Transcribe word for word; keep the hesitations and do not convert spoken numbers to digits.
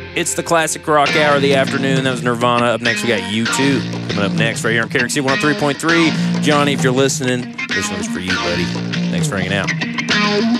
It's the classic rock hour of the afternoon. That was Nirvana. Up next, we got U two coming up next right here on K R X C one oh three point three. Johnny, if you're listening, this one's for you, buddy. Thanks for hanging out.